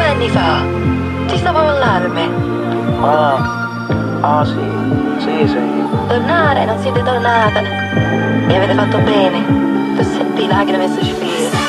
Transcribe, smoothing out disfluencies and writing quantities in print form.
anni fa ti stavo a mollarmi. Sì. Tornare, non siete tornate. Mi avete fatto bene. Tu senti lacrime e sospiri.